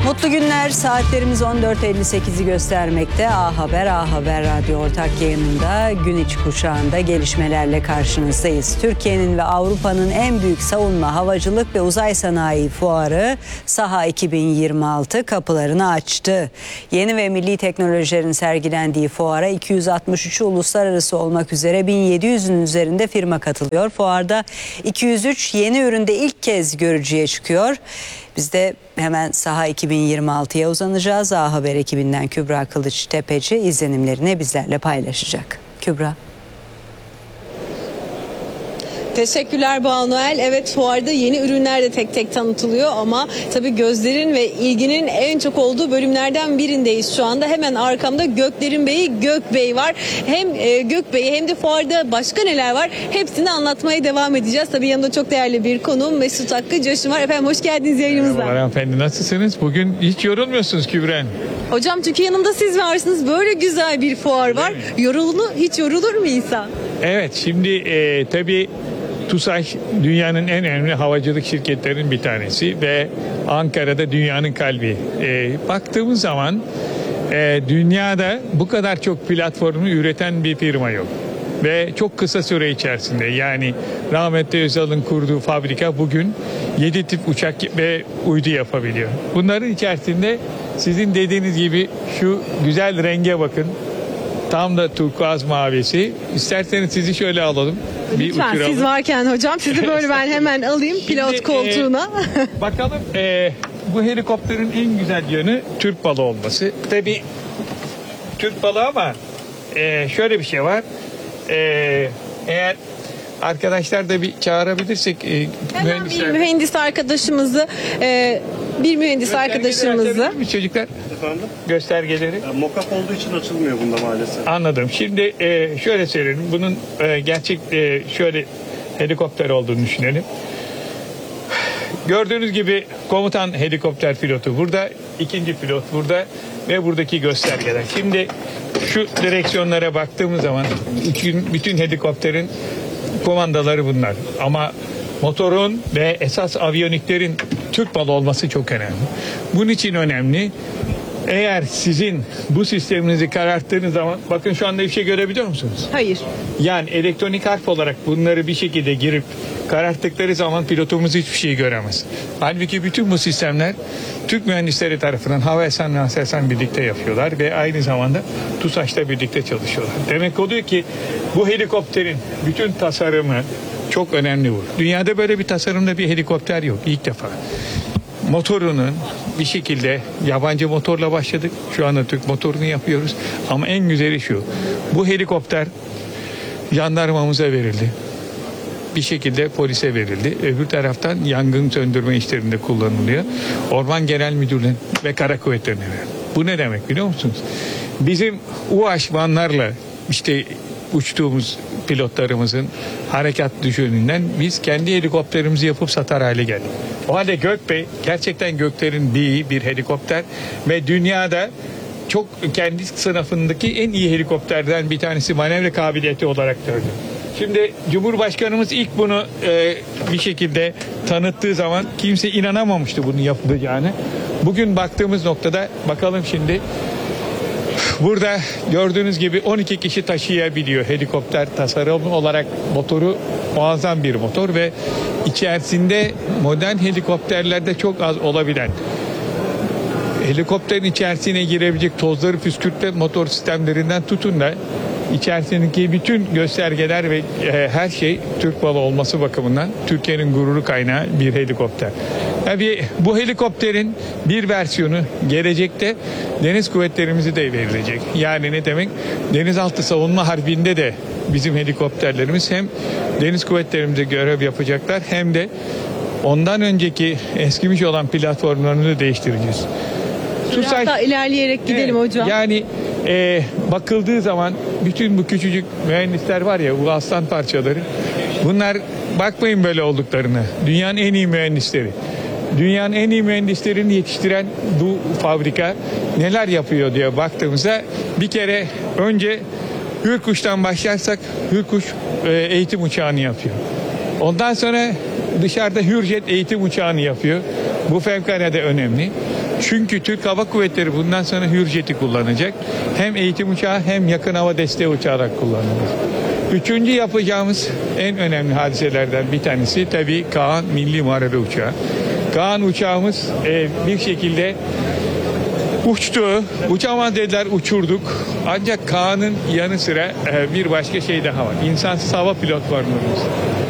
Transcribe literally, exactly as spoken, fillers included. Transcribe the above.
Mutlu günler. Saatlerimiz on dört elli sekizi göstermekte. A Haber, A Haber Radyo ortak yayınında gün içi kuşağında gelişmelerle karşınızdayız. Türkiye'nin ve Avrupa'nın en büyük savunma, havacılık ve uzay sanayi fuarı Saha iki bin yirmi altı kapılarını açtı. Yeni ve milli teknolojilerin sergilendiği fuara iki yüz altmış üçü uluslararası olmak üzere bin yedi yüzün üzerinde firma katılıyor. Fuarda iki yüz üç yeni üründe ilk kez görücüye çıkıyor. Biz de hemen Saha iki bin yirmi altıya uzanacağız. A Haber ekibinden Kübra Kılıçtepeci izlenimlerini bizlerle paylaşacak. Kübra. Teşekkürler Banuel. Evet, fuarda yeni ürünler de tek tek tanıtılıyor ama tabii gözlerin ve ilginin en çok olduğu bölümlerden birindeyiz şu anda. Hemen arkamda Göklerin Bey'i Gökbey var. Hem e, Gökbey'i hem de fuarda başka neler var hepsini anlatmaya devam edeceğiz. Tabii yanımda çok değerli bir konuğum Mesut Hakkı Coş'um var. Efendim hoş geldiniz yayınımıza. Merhabalar hanımefendi, nasılsınız? Bugün hiç yorulmuyorsunuz Kübra. Hocam çünkü yanımda siz varsınız. Böyle güzel bir fuar var. Yorulunu hiç yorulur mu insan? Evet, şimdi e, tabii TUSAŞ dünyanın en önemli havacılık şirketlerinin bir tanesi ve Ankara'da dünyanın kalbi. E, baktığımız zaman e, dünyada bu kadar çok platformu üreten bir firma yok. Ve çok kısa süre içerisinde, yani rahmetli Özal'ın kurduğu fabrika bugün yedi tip uçak ve uydu yapabiliyor. Bunların içerisinde sizin dediğiniz gibi şu güzel renge bakın. Tam da turkuaz mavisi. İsterseniz sizi şöyle alalım. Bir Lütfen uçuralım. siz varken hocam sizi böyle ben hemen alayım pilot Şimdi, koltuğuna. E, bakalım e, bu helikopterin en güzel yönü Türk balı olması. Tabii Türk balı ama e, şöyle bir şey var. E, eğer arkadaşlar da bir çağırabilirsek e, Hemen bir mühendisler. mühendis arkadaşımızı e, bir mühendis arkadaşımızı açabilir mi çocuklar? Efendim? Göstergeleri. Ya, mock-up olduğu için açılmıyor bunda maalesef. Anladım. Şimdi e, şöyle söyleyelim. Bunun e, gerçek e, şöyle helikopter olduğunu düşünelim. Gördüğünüz gibi komutan helikopter pilotu burada, ikinci pilot burada ve buradaki göstergeler. Şimdi şu direksiyonlara baktığımız zaman bütün, bütün helikopterin kumandaları bunlar. Ama motorun ve esas aviyoniklerin Türk malı olması çok önemli. Bunun için önemli. Eğer sizin bu sisteminizi kararttığınız zaman, bakın şu anda bir şey görebiliyor musunuz? hayır. Yani elektronik harf olarak bunları bir şekilde girip kararttıkları zaman pilotumuz hiçbir şey göremez. Halbuki bütün bu sistemler Türk mühendisleri tarafından Havelsan ve Aselsan birlikte yapıyorlar ve aynı zamanda TUSAŞ'ta birlikte çalışıyorlar. Demek oluyor ki bu helikopterin bütün tasarımı çok önemli bu. Dünyada böyle bir tasarımda bir helikopter yok ilk defa. Motorunun bir şekilde yabancı motorla başladık. Şu anda Türk motorunu yapıyoruz. Ama en güzeli şu. Bu helikopter jandarmamıza verildi. Bir şekilde polise verildi. Öbür taraftan yangın söndürme işlerinde kullanılıyor. Orman Genel Müdürlüğü ve Kara Kuvvetleri'ne verildi. Bu ne demek biliyor musunuz? Bizim U H vanlarla işte uçtuğumuz pilotlarımızın harekat düşüşünden biz kendi helikopterimizi yapıp satar hale geldik. O halde Gökbey gerçekten göklerin bir bir helikopter ve dünyada çok kendi sınıfındaki en iyi helikopterden bir tanesi manevra kabiliyeti olarak gördü. Şimdi Cumhurbaşkanımız ilk bunu e, bir şekilde tanıttığı zaman kimse inanamamıştı bunun yapılacağını. Bugün baktığımız noktada bakalım şimdi. Burada gördüğünüz gibi on iki kişi taşıyabiliyor. Helikopter tasarım olarak motoru muazzam bir motor ve içerisinde modern helikopterlerde çok az olabilen, helikopterin içerisine girebilecek tozları püskürtme motor sistemlerinden tutun da içerisindeki bütün göstergeler ve e, her şey Türk malı olması bakımından Türkiye'nin gururu kaynağı bir helikopter. Tabii bu helikopterin bir versiyonu gelecekte deniz kuvvetlerimize de verilecek. Yani ne demek? Denizaltı savunma harbinde de bizim helikopterlerimiz hem deniz kuvvetlerimize görev yapacaklar hem de ondan önceki eskimiş olan platformlarını da değiştireceğiz. Hatta ilerleyerek gidelim Evet, hocam. Yani e, bakıldığı zaman bütün bu küçücük mühendisler var ya, bu aslan parçaları. Bunlar bakmayın böyle olduklarını. Dünyanın en iyi mühendisleri. Dünyanın en iyi mühendislerini yetiştiren bu fabrika neler yapıyor diye baktığımızda bir kere önce Hürkuş'tan başlarsak Hürkuş e, eğitim uçağını yapıyor. Ondan sonra dışarıda Hürjet eğitim uçağını yapıyor. Bu fevkalade önemli. Çünkü Türk Hava Kuvvetleri bundan sonra Hürjet'i kullanacak. Hem eğitim uçağı hem yakın hava desteği uçağı olarak kullanılır. Üçüncü yapacağımız en önemli hadiselerden bir tanesi tabii Kaan Milli Muharebe Uçağı. Kaan uçağımız e, bir şekilde uçtu. Uçamaz dediler, uçurduk. Ancak Kaan'ın yanı sıra e, bir başka şey daha var. İnsansız hava platformumuz.